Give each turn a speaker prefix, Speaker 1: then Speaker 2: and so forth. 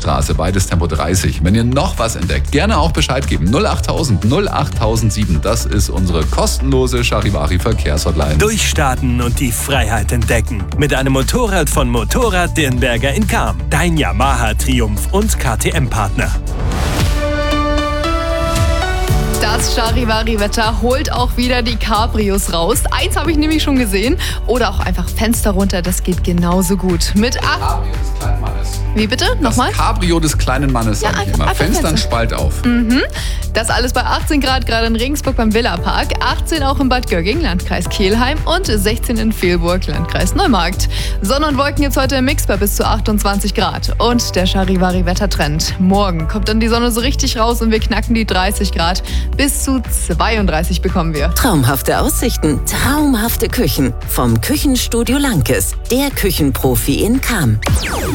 Speaker 1: Straße, beides Tempo 30. Wenn ihr noch was entdeckt, gerne auch Bescheid geben. 08000 08007, das ist unsere kostenlose Charivari-Verkehrshotline.
Speaker 2: Durchstarten und die Freiheit entdecken. Mit einem Motorrad von Motorrad Dirnberger in Cham. Dein Yamaha Triumph und KTM-Partner.
Speaker 3: Das Charivari-Wetter holt auch wieder die Cabrios raus. Eins habe ich nämlich schon gesehen. Oder auch einfach Fenster runter, das geht genauso gut. Mit
Speaker 1: Cabrio des kleinen Mannes.
Speaker 3: Wie bitte? Nochmal?
Speaker 1: Das Cabrio des kleinen Mannes,
Speaker 3: Ja,
Speaker 1: sage ich immer.
Speaker 3: einfach
Speaker 1: Fenster und
Speaker 3: Fenster.
Speaker 1: Spalt auf.
Speaker 3: Das alles bei 18 Grad, gerade in Regensburg beim Villapark, 18 auch in Bad Gögging, Landkreis Kelheim und 16 in Vilburg, Landkreis Neumarkt. Sonne und Wolken jetzt heute im Mix bei bis zu 28 Grad. Und der Charivari-Wettertrend. Morgen kommt dann die Sonne so richtig raus und wir knacken die 30 Grad. Bis zu 32 bekommen wir.
Speaker 4: Traumhafte Aussichten, traumhafte Küchen. Vom Küchenstudio Lankes, der Küchenprofi in Cham.